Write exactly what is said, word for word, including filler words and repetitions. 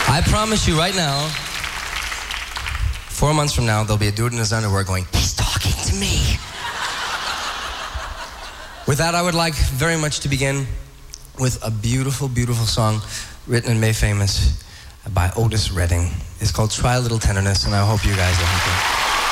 I promise you right now, four months from now, there'll be a dude in his underwear going, he's talking to me. With that, I would like very much to begin with a beautiful, beautiful song written and made famous by Otis Redding. It's called Try a Little Tenderness, and I hope you guys will like it.